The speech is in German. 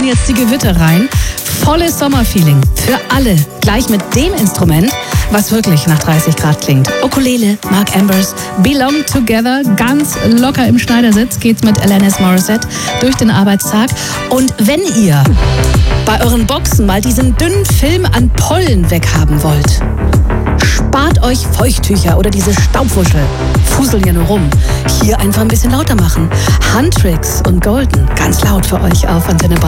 holen jetzt die Gewitter rein. Volles Sommerfeeling für alle. Gleich mit dem Instrument, was wirklich nach 30 Grad klingt. Ukulele, Mark Ambers, Belong Together. Ganz locker im Schneidersitz geht's mit Alanis Morissette durch den Arbeitstag. Und wenn ihr bei euren Boxen mal diesen dünnen Film an Pollen weghaben wollt, spart euch Feuchttücher oder diese Staubwuschel. Fuseln ja nur rum. Hier einfach ein bisschen lauter machen. Handtricks und Golden ganz laut für euch auf Antenne Bayern.